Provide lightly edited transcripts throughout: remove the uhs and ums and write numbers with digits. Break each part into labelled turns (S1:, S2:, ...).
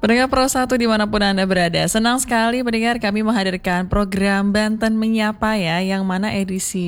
S1: Pendengar Pro 1 dimanapun Anda berada, senang sekali pendengar kami menghadirkan program Banten Menyapa ya, yang mana edisi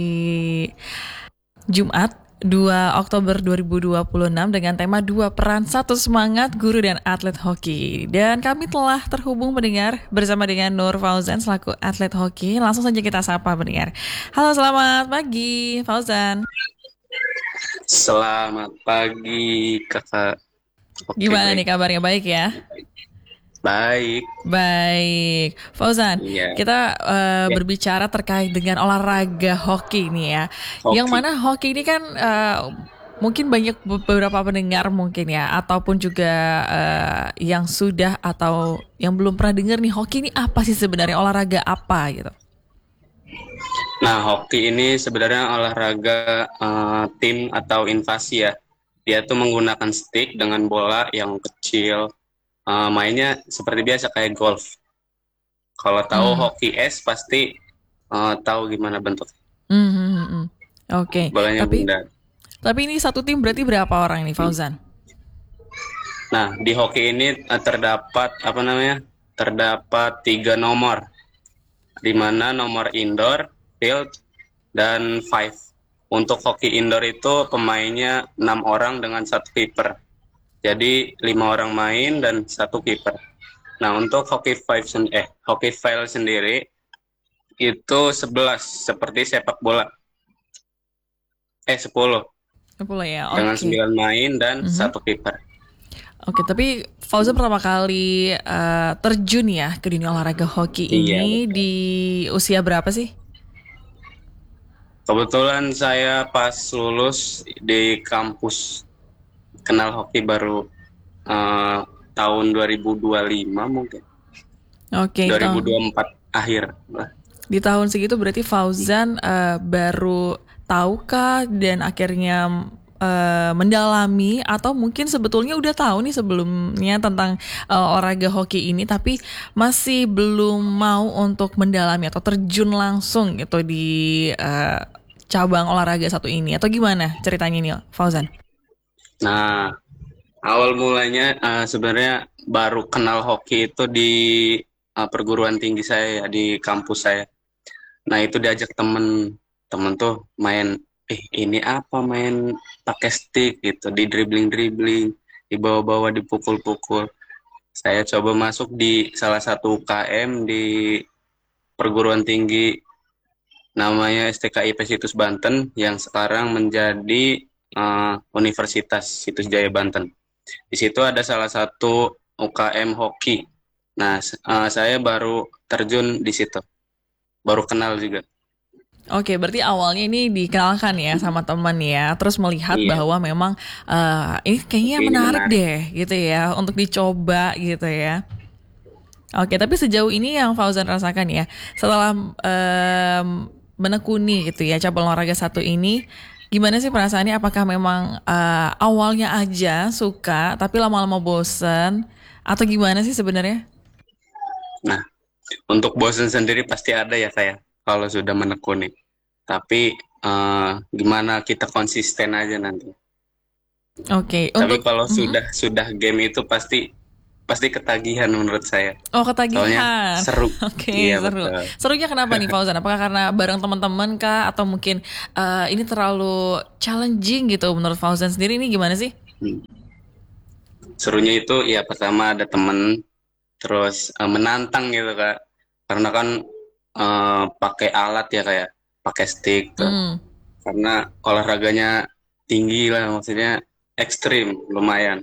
S1: Jumat 2 Oktober 2026 dengan tema dua peran satu semangat guru dan atlet hoki. Dan kami telah terhubung pendengar bersama dengan Nur Fauzan selaku atlet hoki. Langsung saja kita sapa pendengar. Halo, selamat pagi Fauzan.
S2: Selamat pagi, Kakak. Oke,
S1: Gimana
S2: baik.
S1: nih kabarnya, baik ya?
S2: Baik,
S1: Baik, Fauzan,
S2: iya.
S1: kita
S2: Ya,
S1: berbicara terkait dengan olahraga hoki nih ya. Yang
S2: hoki.
S1: mana hoki ini kan mungkin banyak beberapa pendengar mungkin ya, ataupun juga yang sudah atau yang belum pernah dengar nih hoki ini apa sih sebenarnya, olahraga apa gitu.
S2: Nah, hoki ini sebenarnya olahraga tim atau invasi ya. Dia tuh menggunakan stick dengan bola yang kecil. Mainnya seperti biasa kayak golf. Kalau tahu
S1: Hmm.
S2: hoki es pasti tahu gimana bentuk
S1: Hmm, hmm, hmm, hmm. Oke,
S2: bolanya
S1: tapi
S2: bunda.
S1: ini satu tim berarti berapa orang nih Fauzan?
S2: Nah, di hoki ini terdapat apa namanya? Terdapat 3 nomor, di mana nomor indoor, field, dan five. Untuk hoki indoor itu pemainnya 6 orang dengan satu kiper. Jadi 5 orang main dan satu kiper. Nah, untuk hoki five sendiri itu 11 seperti sepak bola. 10
S1: 10 ya,
S2: dengan
S1: oke.
S2: 9 main dan
S1: Mhm.
S2: satu kiper.
S1: Oke, tapi Fauzan pertama kali terjun ya ke dunia olahraga hoki
S2: Iya,
S1: ini
S2: betul.
S1: di usia berapa sih?
S2: Kebetulan saya pas lulus di kampus kenal hoki baru eh, tahun 2025 mungkin.
S1: Oke,
S2: 2024 akhir.
S1: di tahun segitu berarti Fauzan baru tahu kah dan akhirnya mendalami, atau mungkin sebetulnya udah tahu nih sebelumnya tentang olahraga hoki ini tapi masih belum mau untuk mendalami atau terjun langsung gitu di cabang olahraga satu ini, atau gimana ceritanya nih Fauzan?
S2: Nah, awal mulanya sebenarnya baru kenal hoki itu di perguruan tinggi saya ya, di kampus saya. Nah, itu diajak temen tuh main, ini apa, main pakai stick gitu, di dribbling-dribbling, dibawa-bawa, dipukul-pukul. Saya coba masuk di salah satu UKM di perguruan tinggi namanya STKIP Situs Banten yang sekarang menjadi Universitas Situs Jaya Banten. Di situ ada salah satu UKM hoki. Nah, saya baru terjun di situ, baru kenal juga.
S1: Oke, berarti awalnya ini dikenalkan ya sama teman ya, terus melihat
S2: Iya,
S1: bahwa memang ini kayaknya
S2: hoki ini
S1: menarik
S2: menarik.
S1: deh gitu ya untuk dicoba gitu ya. Oke, tapi sejauh ini yang Fauzan rasakan ya, setelah menekuni gitu ya cabang olahraga satu ini, gimana sih perasaannya? Apakah memang awalnya aja suka, tapi lama-lama bosen, atau gimana sih sebenarnya?
S2: Nah, untuk bosen sendiri pasti ada ya saya kalau sudah menekuni. Tapi gimana kita konsisten aja nanti.
S1: Oke,
S2: Tapi
S1: untuk
S2: kalau sudah game itu pasti pasti ketagihan menurut saya.
S1: oh,
S2: Soalnya
S1: ketagihan.
S2: seru.
S1: Oke,
S2: Iya,
S1: seru.
S2: betul.
S1: Serunya kenapa nih Fauzan? Apakah karena bareng teman-teman kah, atau mungkin ini terlalu challenging gitu menurut Fauzan sendiri, ini gimana sih?
S2: Hmm. Serunya itu ya pertama ada temen, terus menantang gitu Kak. Karena kan pakai alat ya, kayak pakai stick tuh.
S1: Hmm.
S2: Karena olahraganya tinggi lah, maksudnya ekstrim lumayan.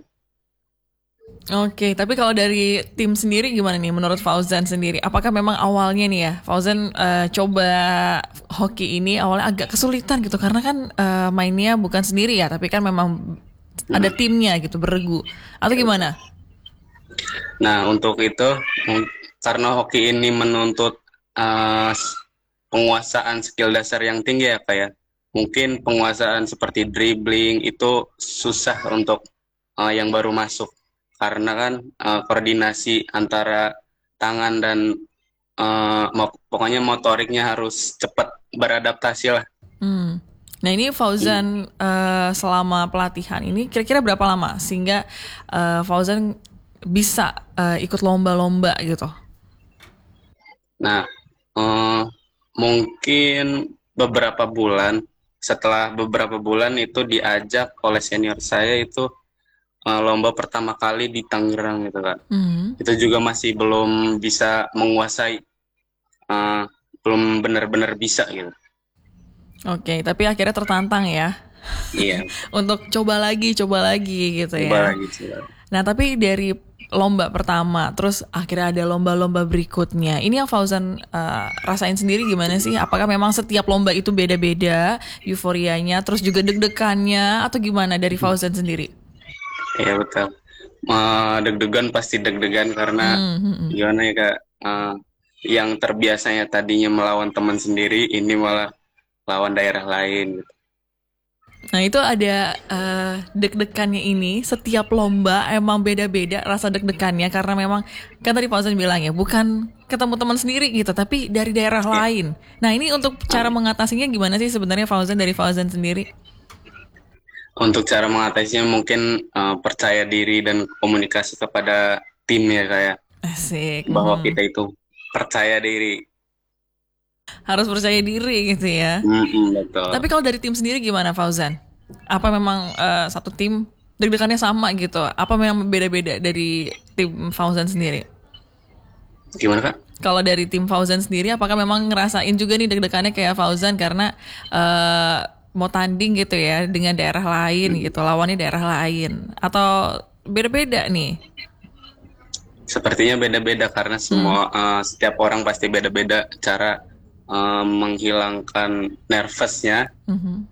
S1: Oke, tapi kalau dari tim sendiri gimana nih menurut Fauzan sendiri? Apakah memang awalnya nih ya Fauzan coba hoki ini awalnya agak kesulitan gitu karena kan mainnya bukan sendiri ya, tapi kan memang ada
S2: Nah,
S1: timnya gitu beregu, atau gimana?
S2: nah, untuk itu karena hoki ini menuntut eh, penguasaan skill dasar yang tinggi ya kayak mungkin penguasaan seperti dribbling itu susah untuk yang baru masuk karena kan koordinasi antara tangan dan pokoknya motoriknya harus cepat beradaptasi lah.
S1: Hmm. Nah, ini
S2: Hmm.
S1: Fauzan selama pelatihan ini kira-kira berapa lama sehingga Fauzan bisa ikut lomba-lomba gitu?
S2: Nah, mungkin setelah beberapa bulan itu diajak oleh senior saya itu lomba pertama kali di Tangerang gitu kan.
S1: Mhm.
S2: Itu juga masih belum bisa menguasai, eh, belum benar-benar bisa gitu.
S1: Oke, tapi akhirnya tertantang ya
S2: Iya,
S1: untuk coba lagi gitu
S2: coba
S1: ya.
S2: lagi coba.
S1: Nah, tapi dari lomba pertama, terus akhirnya ada lomba-lomba berikutnya. Ini yang Fauzan rasain sendiri gimana sih? Apakah memang setiap lomba itu beda-beda euforianya, terus juga deg-degannya, atau gimana dari Fauzan sendiri?
S2: Iya betul. Deg-degan pasti deg-degan karena
S1: Hmm, hmm, hmm.
S2: gimana ya Kak, yang terbiasanya tadinya melawan teman sendiri, ini malah lawan daerah lain gitu.
S1: Nah itu ada deg-degannya ini setiap lomba emang beda-beda rasa deg-degannya karena memang kan tadi Fauzan bilang ya bukan ketemu teman sendiri gitu tapi dari daerah
S2: Ya,
S1: lain. Nah ini untuk cara mengatasinya gimana sih sebenarnya Fauzan dari Fauzan sendiri?
S2: untuk cara mengatasinya mungkin percaya diri dan komunikasi kepada tim ya kayak
S1: Asik.
S2: bahwa
S1: Mhm.
S2: kita itu percaya diri.
S1: Harus percaya diri gitu ya.
S2: Betul.
S1: Tapi kalau dari tim sendiri gimana Fauzan? Apa memang satu tim deg-degannya sama gitu? Apa memang beda-beda dari tim Fauzan sendiri?
S2: Gimana Kak?
S1: Kalau dari tim Fauzan sendiri, apakah memang ngerasain juga nih deg-degannya kayak Fauzan karena eh, mau tanding gitu ya dengan daerah lain
S2: Hmm.
S1: gitu, lawannya daerah lain, atau beda-beda nih?
S2: Sepertinya beda-beda karena
S1: Hmm.
S2: setiap orang pasti beda-beda cara menghilangkan nervousnya.
S1: Mhm.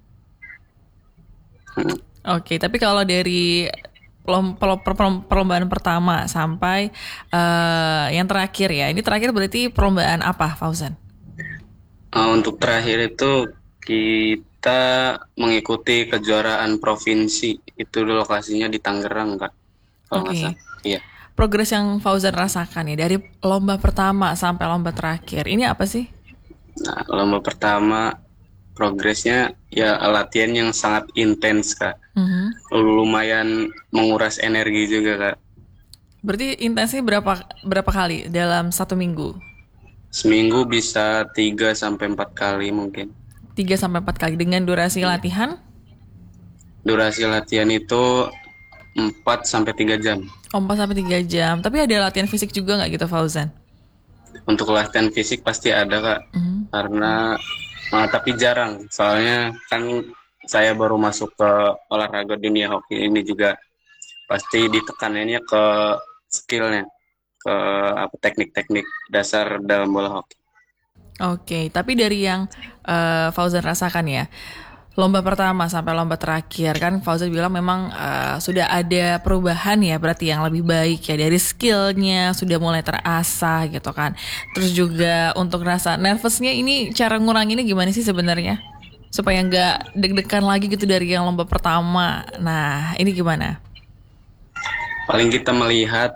S2: Hmm.
S1: Oke, tapi kalau dari perlombaan pertama sampai yang terakhir ya, ini terakhir berarti perlombaan apa, Fauzan?
S2: Untuk terakhir itu kita mengikuti kejuaraan provinsi, itu lokasinya di Tangerang Kak, kalau nggak
S1: Oke,
S2: salah. Iya.
S1: progres yang Fauzan rasakan ya dari lomba pertama sampai lomba terakhir, ini apa sih?
S2: Nah, lomba pertama progresnya ya latihan yang sangat intens Kak.
S1: Mhm.
S2: Lumayan menguras energi juga Kak.
S1: Berarti intensnya berapa berapa kali dalam satu minggu?
S2: Seminggu bisa 3 sampai 4 kali mungkin.
S1: 3 sampai 4 kali dengan durasi
S2: Iya.
S1: latihan
S2: Durasi latihan itu 4 sampai 3 jam.
S1: 4 sampai 3 jam. Tapi ada latihan fisik juga nggak gitu Fauzan?
S2: Untuk latihan fisik pasti ada Kak,
S1: Mhm.
S2: karena tapi jarang. Soalnya kan saya baru masuk ke olahraga dunia hoki ini juga pasti ditekanannya ke skillnya, ke apa teknik-teknik dasar dalam bola hoki.
S1: Oke, tapi dari yang Fauzan rasakan ya, lomba pertama sampai lomba terakhir kan Fauzan bilang memang sudah ada perubahan ya berarti yang lebih baik ya dari skillnya sudah mulai terasah gitu kan. Terus juga untuk rasa nervousnya ini cara nguranginnya gimana sih sebenarnya? Supaya nggak deg-degan lagi gitu dari yang lomba pertama. Nah, ini gimana?
S2: Paling kita melihat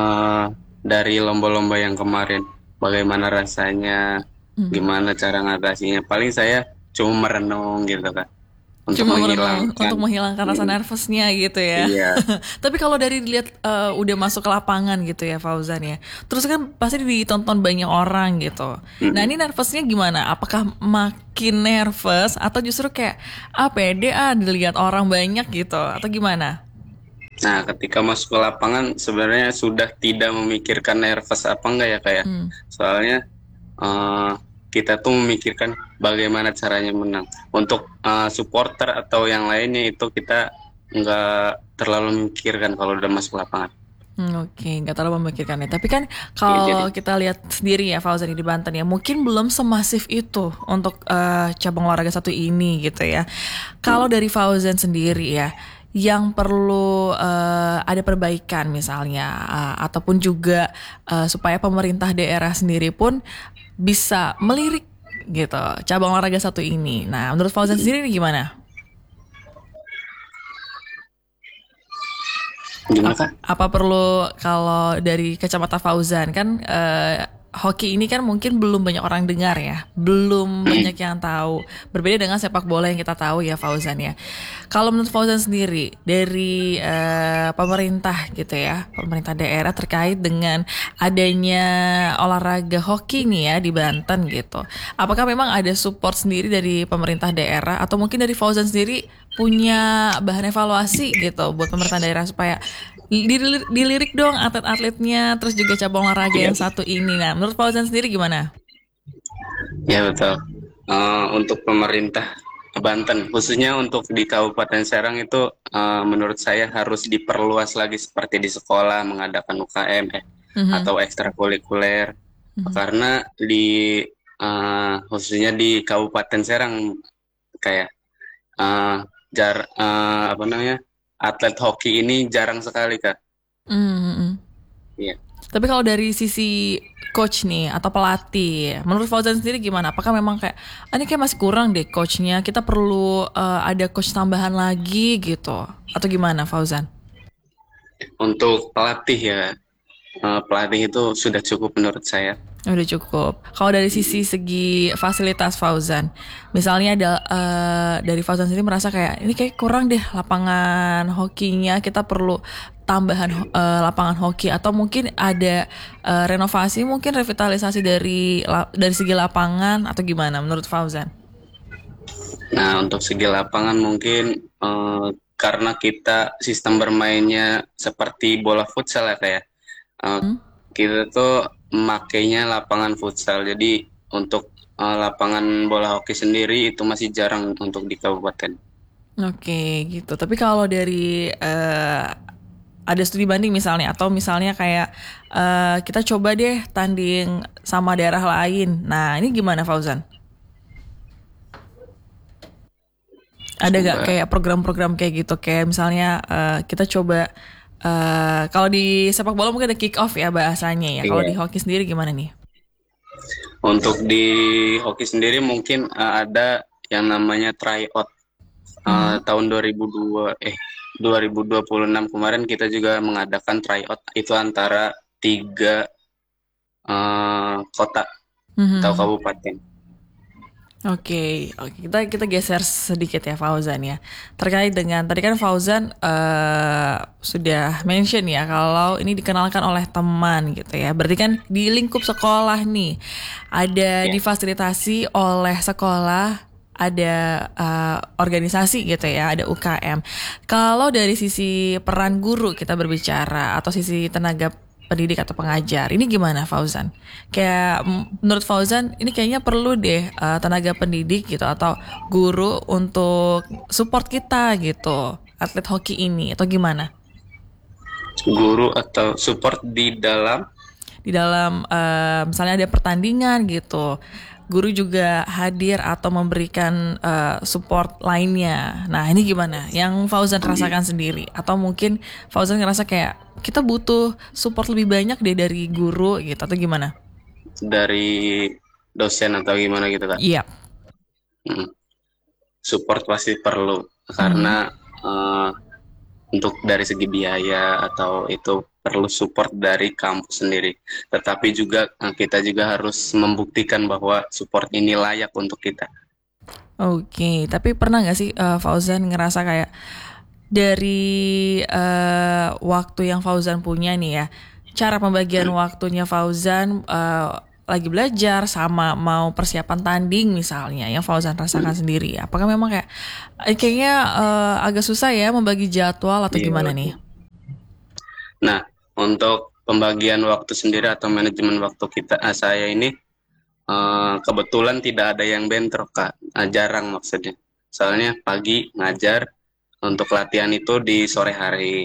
S2: dari lomba-lomba yang kemarin, bagaimana rasanya,
S1: Mhm.
S2: gimana cara ngatasinya. Paling saya cuma merenung gitu kan, untuk
S1: Cuma merenung
S2: menghilangkan.
S1: untuk menghilangkan rasa
S2: Mm,
S1: nervousnya gitu ya.
S2: iya.
S1: Tapi kalau dari dilihat udah masuk ke lapangan gitu ya Fauzan ya. Terus kan pasti ditonton banyak orang gitu. Nah
S2: Mm-mm.
S1: ini nervousnya gimana? Apakah makin nervous atau justru kayak pede dilihat orang banyak gitu atau gimana?
S2: Nah, ketika masuk ke lapangan sebenarnya sudah tidak memikirkan nervous apa enggak ya kayak.
S1: Hmm.
S2: Soalnya eh, kita tuh memikirkan bagaimana caranya menang. Untuk supporter atau yang lainnya itu kita nggak terlalu memikirkan kalau udah masuk lapangan.
S1: Oke, nggak terlalu memikirkannya. Tapi kan
S2: Ya, jadi
S1: kalau kita lihat sendiri ya Fauzan di Banten ya, mungkin belum semasif itu untuk cabang olahraga satu ini gitu ya. Kalau dari Fauzan sendiri ya, yang perlu ada perbaikan misalnya, ataupun juga supaya pemerintah daerah sendiri pun bisa melirik gitu cabang olahraga satu ini. Nah, menurut Fauzan sendiri ini gimana?
S2: gimana Kak?
S1: Apa perlu kalau dari kacamata Fauzan kan hoki ini kan mungkin belum banyak orang dengar ya, belum banyak yang tahu. Berbeda dengan sepak bola yang kita tahu ya Fauzan ya. Kalau menurut Fauzan sendiri dari pemerintah gitu ya, pemerintah daerah terkait dengan adanya olahraga hoki nih ya di Banten gitu. Apakah memang ada support sendiri dari pemerintah daerah atau mungkin dari Fauzan sendiri punya bahan evaluasi gitu buat pemerintah daerah supaya dilirik dong atlet-atletnya, terus juga cabang olahraga yang satu ini. Nah, menurut Fauzan sendiri gimana?
S2: Ya betul. Untuk pemerintah Banten, khususnya untuk di Kabupaten Serang itu, menurut saya harus diperluas lagi seperti di sekolah mengadakan UKM
S1: Mhm,
S2: atau ekstrakurikuler,
S1: mhm.
S2: karena khususnya di Kabupaten Serang kayak eh, apa namanya, atlet hoki ini jarang sekali Kak.
S1: Mhm, mhm.
S2: Iya.
S1: Tapi kalau dari sisi coach nih atau pelatih, menurut Fauzan sendiri gimana? Apakah memang kayak ini kayak masih kurang deh coachnya? Kita perlu ada coach tambahan lagi gitu, atau gimana Fauzan?
S2: Untuk pelatih ya, pelatih itu sudah cukup menurut saya.
S1: Udah cukup. Kalau dari sisi segi fasilitas Fauzan, misalnya ada dari Fauzan sendiri merasa kayak ini kayak kurang deh lapangan hokinya, kita perlu tambahan lapangan hoki atau mungkin ada renovasi, mungkin revitalisasi dari segi lapangan atau gimana menurut Fauzan?
S2: Nah, untuk segi lapangan mungkin karena kita sistem bermainnya seperti bola futsal ya kayak
S1: Hmm?
S2: kita tuh makainya lapangan futsal. Jadi untuk lapangan bola hoki sendiri itu masih jarang untuk di kabupaten.
S1: Oke, gitu. Tapi kalau dari ada studi banding misalnya atau misalnya kayak kita coba deh tanding sama daerah lain. Nah, ini gimana Fauzan? Ada gak
S2: Coba
S1: kayak program-program kayak gitu? Kayak misalnya kita coba kalau di sepak bola mungkin ada kick off ya bahasanya ya. Kalau di
S2: iya.
S1: hoki sendiri gimana nih?
S2: Untuk di hoki sendiri mungkin ada yang namanya tryout.
S1: Mhm.
S2: Tahun 2026 kemarin kita juga mengadakan tryout itu antara tiga kota atau
S1: Mhm.
S2: kabupaten.
S1: Oke, kita geser sedikit ya Fauzan ya. Terkait dengan tadi kan Fauzan sudah mention ya kalau ini dikenalkan oleh teman gitu ya. Berarti kan di lingkup sekolah nih ada
S2: Ya.
S1: difasilitasi oleh sekolah, ada organisasi gitu ya, ada UKM. Kalau dari sisi peran guru kita berbicara atau sisi tenaga pendidik atau pengajar. Ini gimana Fauzan? Kayak menurut Fauzan ini kayaknya perlu deh tenaga pendidik gitu atau guru untuk support kita gitu. Atlet hoki ini atau gimana?
S2: Guru atau support di dalam.
S1: Di dalam misalnya ada pertandingan gitu. Guru juga hadir atau memberikan support lainnya. Nah, ini gimana? Yang Fauzan rasakan sendiri atau mungkin Fauzan ngerasa kayak kita butuh support lebih banyak deh dari guru gitu atau gimana?
S2: Dari dosen atau gimana gitu Kak.
S1: Iya.
S2: Mm. Support pasti perlu
S1: Mhm.
S2: karena eh, untuk dari segi biaya atau itu perlu support dari kampus sendiri. Tetapi juga kita juga harus membuktikan bahwa support ini layak untuk kita.
S1: Oke, tapi pernah nggak sih Fauzan ngerasa kayak dari waktu yang Fauzan punya nih ya, cara pembagian waktunya Fauzan lagi belajar sama mau persiapan tanding misalnya yang Fauzan rasakan sendiri. Apakah memang kayak kayaknya agak susah ya membagi jadwal atau
S2: Iya,
S1: gimana nih?
S2: betul. Nah, untuk pembagian waktu sendiri atau manajemen waktu kita, saya ini kebetulan tidak ada yang bentrok, Kak. Jarang maksudnya. Soalnya pagi ngajar, untuk latihan itu di sore hari.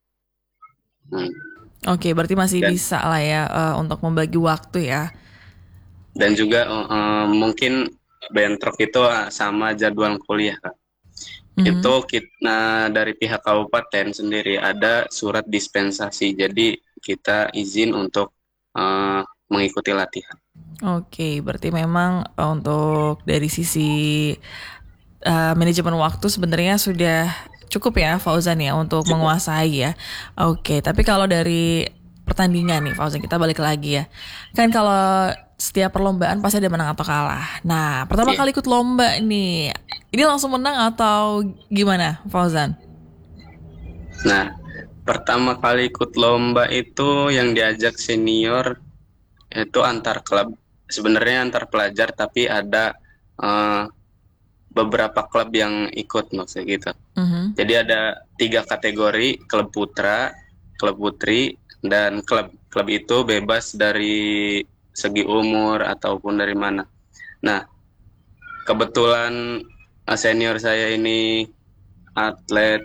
S2: Hmm.
S1: Oke, berarti masih
S2: Dan
S1: bisa lah ya untuk membagi waktu ya.
S2: dan juga mungkin bentrok itu sama jadwal kuliah, Kak.
S1: Mhm.
S2: Itu kita dari pihak kabupaten sendiri ada surat dispensasi. Jadi kita izin untuk mengikuti latihan.
S1: Oke, berarti memang untuk dari sisi manajemen waktu sebenarnya sudah cukup ya Fauzan ya untuk
S2: Cukup.
S1: menguasai ya. Oke, tapi kalau dari pertandingan nih Fauzan, kita balik lagi ya. Kan kalau setiap perlombaan pasti ada menang atau kalah. Nah, pertama
S2: Iya.
S1: kali ikut lomba nih, ini langsung menang atau gimana Fauzan?
S2: Nah, pertama kali ikut lomba itu yang diajak senior itu antar klub. Sebenarnya antar pelajar tapi ada eh, beberapa klub yang ikut maksudnya gitu.
S1: Mhm.
S2: Jadi ada 3 kategori, klub putra, klub putri, dan klub. Klub itu bebas dari segi umur ataupun dari mana. Nah, kebetulan senior saya ini atlet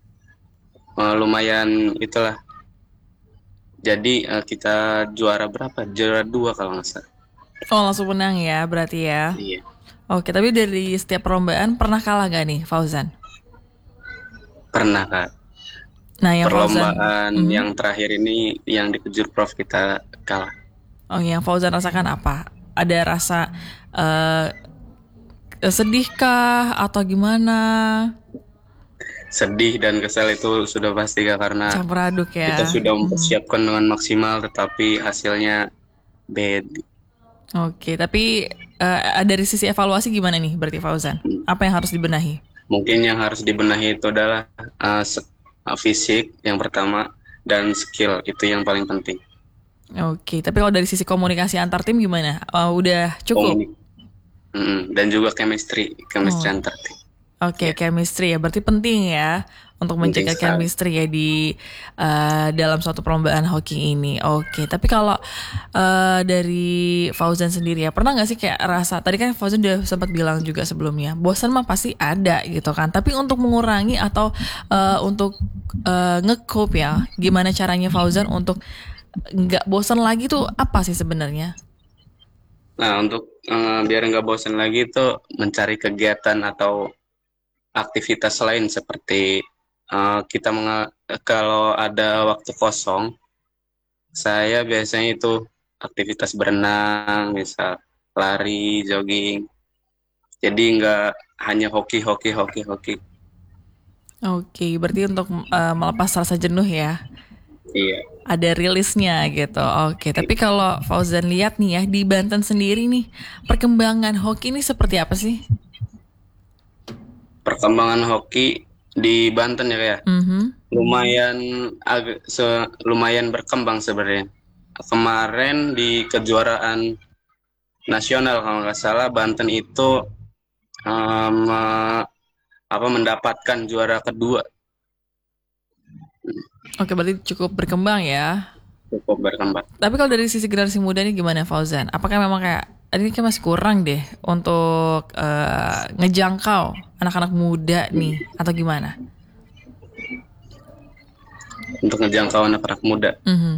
S2: lumayan itulah. Jadi kita juara berapa? Juara 2 kalau nggak salah.
S1: Oh, langsung menang ya berarti ya.
S2: Iya.
S1: Oke, tapi dari setiap perlombaan pernah kalah gak nih Fauzan?
S2: Pernah Kak.
S1: Nah, yang Fauzan,
S2: Perlombaan yang terakhir ini yang di Kejur Prof kita kalah.
S1: oh yang Fauzan rasakan apa? Ada rasa eh sedih kah atau gimana?
S2: Sedih dan kesal itu sudah pasti Kak, karena
S1: Campur aduk
S2: kita
S1: ya.
S2: sudah mempersiapkan dengan maksimal tetapi hasilnya bad.
S1: Oke, tapi dari sisi evaluasi gimana nih berarti Fauzan? Apa yang harus dibenahi?
S2: Mungkin yang harus dibenahi itu adalah fisik yang pertama dan skill itu yang paling penting.
S1: Oke, tapi kalau dari sisi komunikasi antar tim gimana? Udah cukup?
S2: Komunik- dan juga chemistry antar tim.
S1: Oke, chemistry ya, berarti penting ya untuk
S2: Penting
S1: menjaga
S2: sekali.
S1: chemistry ya di dalam suatu perlombaan hoki ini. Oke, tapi kalau dari Fauzan sendiri ya, pernah nggak sih kayak rasa, tadi kan Fauzan udah sempat bilang juga sebelumnya, bosan mah pasti ada gitu kan. Tapi untuk mengurangi atau untuk nge-cope ya, gimana caranya Fauzan untuk nggak bosan lagi tuh apa sih sebenarnya?
S2: Nah, untuk biar nggak bosan lagi itu mencari kegiatan atau aktivitas lain seperti kita kalau ada waktu kosong, saya biasanya itu aktivitas berenang, misal lari, jogging. Jadi nggak hanya hoki, hoki, hoki, hoki.
S1: Oke, berarti untuk melepas rasa jenuh ya.
S2: Iya.
S1: Ada rilisnya gitu. Oke, tapi kalau Fauzan lihat nih ya di Banten sendiri nih, perkembangan hoki ini seperti apa sih?
S2: Perkembangan hoki di Banten ya kayak
S1: Mhm.
S2: lumayan lumayan berkembang sebenarnya. Kemarin di kejuaraan nasional kalau nggak salah Banten itu mendapatkan juara kedua.
S1: Oke, berarti cukup berkembang ya.
S2: Cukup berkembang.
S1: Tapi kalau dari sisi generasi muda nih gimana Fauzan? Apakah memang kayak ini kan masih kurang deh untuk ngejangkau anak-anak muda nih atau gimana?
S2: Untuk ngejangkau anak-anak muda.
S1: Mhm.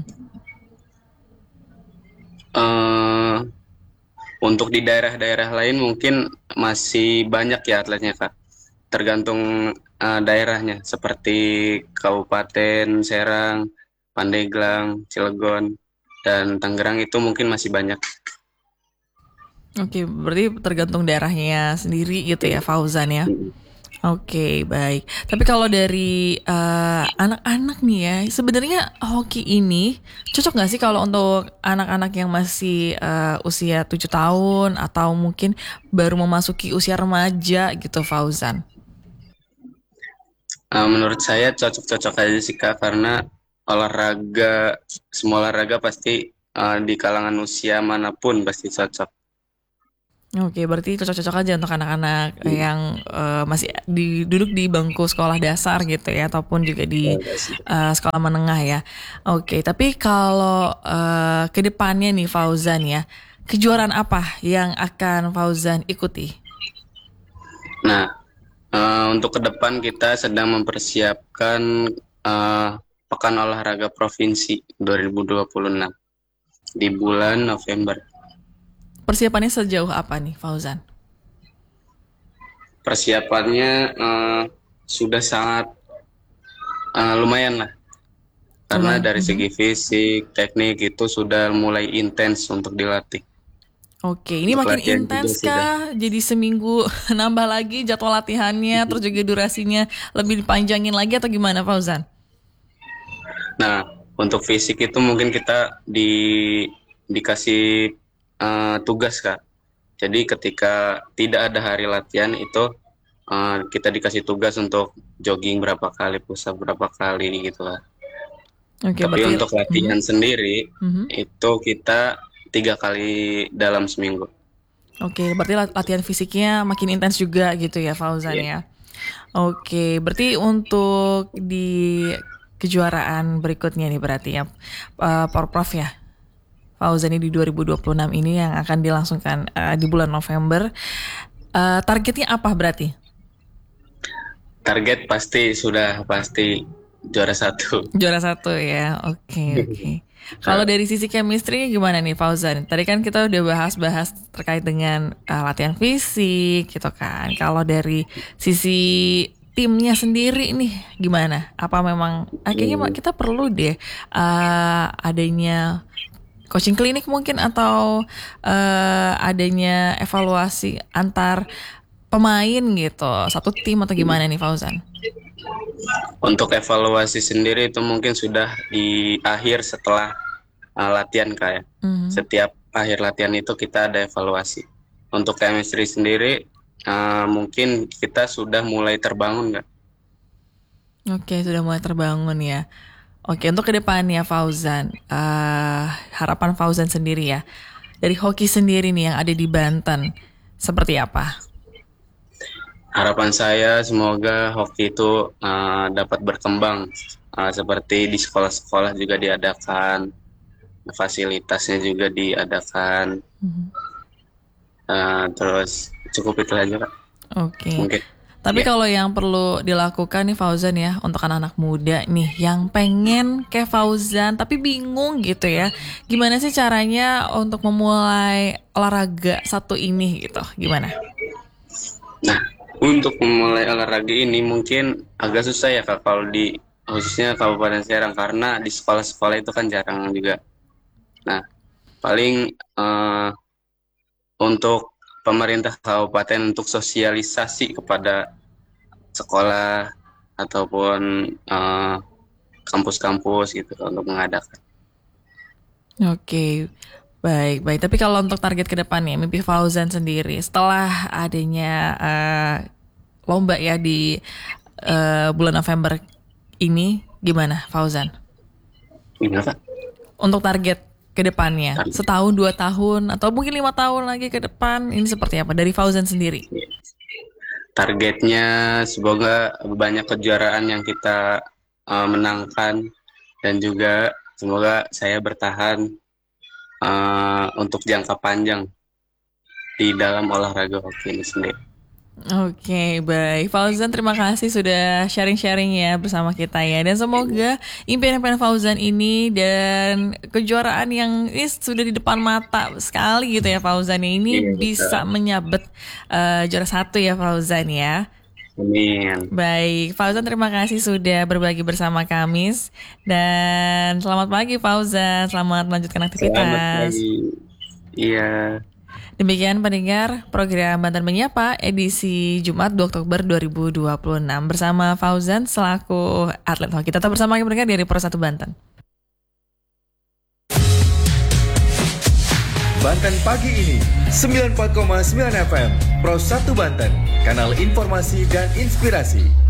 S2: Eh, untuk di daerah-daerah lain mungkin masih banyak ya atletnya Kak. Tergantung daerahnya seperti Kabupaten Serang, Pandeglang, Cilegon, dan Tangerang itu mungkin masih banyak.
S1: Oke, berarti tergantung daerahnya sendiri gitu ya Fauzan ya. Oke, baik. Tapi kalau dari anak-anak nih ya, sebenarnya hoki ini cocok nggak sih kalau untuk anak-anak yang masih usia 7 tahun atau mungkin baru memasuki usia remaja gitu, Fauzan?
S2: Menurut saya cocok-cocok aja sih Kak, karena semua olahraga pasti di kalangan usia manapun pasti cocok.
S1: Oke, berarti cocok-cocok aja untuk anak-anak yang masih duduk di bangku sekolah dasar gitu ya, ataupun juga di sekolah menengah ya. Oke, tapi kalau ke depannya nih Fauzan ya, kejuaraan apa yang akan Fauzan ikuti?
S2: Nah, untuk ke depan kita sedang mempersiapkan Pekan Olahraga Provinsi 2026 di bulan November.
S1: Persiapannya sejauh apa nih Fauzan?
S2: Persiapannya sudah sangat lumayan lah, karena dari segi fisik, teknik itu sudah mulai intens untuk dilatih.
S1: Oke, ini
S2: Untuk
S1: makin
S2: latihan
S1: intens
S2: juga sudah.
S1: kah? Jadi seminggu nambah lagi jadwal latihannya, terus juga durasinya lebih dipanjangin lagi atau gimana Fauzan?
S2: Nah, Untuk fisik itu mungkin kita dikasih tugas Kak. Jadi ketika tidak ada hari latihan itu kita dikasih tugas untuk jogging berapa kali, push up berapa kali gitu lah.
S1: Oke,
S2: Tapi
S1: berarti
S2: untuk latihan sendiri itu kita 3 kali dalam seminggu.
S1: Oke, berarti latihan fisiknya makin intens juga gitu ya Fauzan ya. Oke, berarti untuk di kejuaraan berikutnya nih berarti ya Prof ya. Fauzan ini di 2026 ini yang akan dilangsungkan di bulan November. Targetnya apa berarti?
S2: Target pasti juara 1.
S1: Juara 1 ya, oke. Kalau dari sisi chemistry gimana nih Fauzan? Tadi kan kita udah bahas terkait dengan latihan fisik gitu kan. Kalau dari sisi timnya sendiri nih gimana? Apa memang kayaknya kita perlu deh adanya coaching klinik mungkin atau adanya evaluasi antar pemain gitu, satu tim atau gimana nih Fauzan?
S2: Untuk evaluasi sendiri itu mungkin sudah di akhir setelah latihan kayak. Setiap akhir latihan itu kita ada evaluasi. Untuk chemistry sendiri mungkin kita sudah mulai terbangun nggak?
S1: Oke, sudah mulai terbangun ya. Oke, untuk kedepannya Fauzan, harapan Fauzan sendiri ya, dari hoki sendiri nih yang ada di Banten, seperti apa?
S2: Harapan saya semoga hoki itu dapat berkembang seperti di sekolah-sekolah juga diadakan, fasilitasnya juga diadakan. Terus cukup itu aja Kak.
S1: Oke.
S2: Mungkin.
S1: Tapi kalau yang perlu dilakukan nih Fauzan ya, untuk anak-anak muda nih yang pengen kayak Fauzan tapi bingung gitu ya, gimana sih caranya untuk memulai olahraga satu ini gitu, gimana?
S2: Nah, untuk memulai olahraga ini mungkin agak susah ya Kak kalau di khususnya Kabupaten Serang karena di sekolah-sekolah itu kan jarang juga. Nah, paling untuk pemerintah kabupaten untuk sosialisasi kepada sekolah ataupun kampus-kampus gitu untuk mengadakan.
S1: Oke. Baik. Tapi kalau untuk target ke depannya, mimpi Fauzan sendiri setelah adanya lomba ya di bulan November ini, gimana Fauzan?
S2: Gimana Kak?
S1: Untuk target ke depannya, setahun, 2 tahun, atau mungkin 5 tahun lagi ke depan, ini seperti apa dari Fauzan sendiri?
S2: Targetnya semoga banyak kejuaraan yang kita menangkan dan juga semoga saya bertahan untuk jangka panjang di dalam olahraga hoki ini sendiri.
S1: Oke, baik. Fauzan, terima kasih sudah sharing-sharing ya bersama kita ya. Dan semoga impian-impian Fauzan ini dan kejuaraan yang sudah di depan mata sekali gitu ya Fauzan ini bisa menyabet juara 1 ya Fauzan ya.
S2: Amin.
S1: Baik, Fauzan terima kasih sudah berbagi bersama kami. Dan selamat pagi Fauzan, selamat melanjutkan aktivitas.
S2: Selamat pagi. Iya.
S1: Demikian pendengar program Banten Menyapa edisi Jumat 2 Oktober 2026 bersama Fauzan selaku atlet hoki. Tetap bersama kami pendengar dari Pro 1 Banten.
S3: Banten pagi ini 94,9 FM Pro 1 Banten, kanal informasi dan inspirasi.